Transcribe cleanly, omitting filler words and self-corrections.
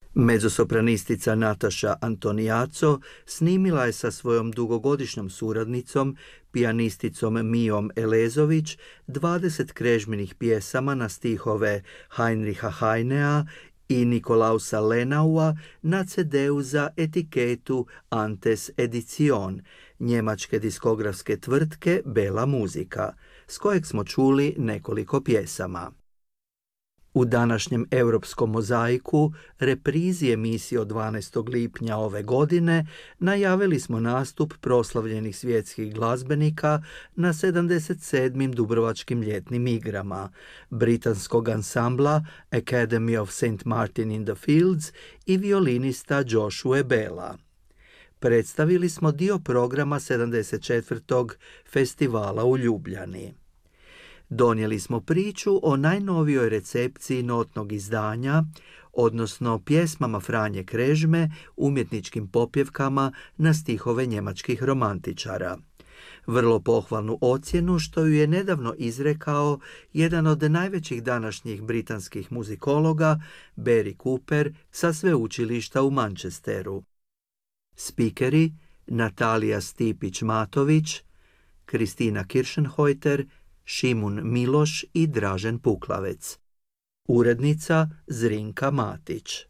Mezzosopranistica Nataša Antonijaco snimila je sa svojom dugogodišnjom suradnicom, pijanisticom Mijom Elezović, 20 krežminih pjesama na stihove Heinricha Heinea i Nikolausa Lenaua na CD-u za etiketu Antes Edition, njemačke diskografske tvrtke Bela Muzika, s kojeg smo čuli nekoliko pjesama. U današnjem Europskom mozaiku, reprizi emisije od 12. lipnja ove godine, najavili smo nastup proslavljenih svjetskih glazbenika na 77. Dubrovačkim ljetnim igrama, britanskog ansambla Academy of St. Martin in the Fields i violinista Joshua Bella. Predstavili smo dio programa 74. festivala u Ljubljani. Donijeli smo priču o najnovijoj recepciji notnog izdanja, odnosno pjesmama Franje Krežme, umjetničkim popjevkama na stihove njemačkih romantičara. Vrlo pohvalnu ocjenu što ju je nedavno izrekao jedan od najvećih današnjih britanskih muzikologa, Barry Cooper, sa sveučilišta u Manchesteru. Spikeri Natalija Stipić-Matović, Kristina Kiršenhojter, Šimun Miloš i Dražen Puklavec. Urednica Zrinka Matić.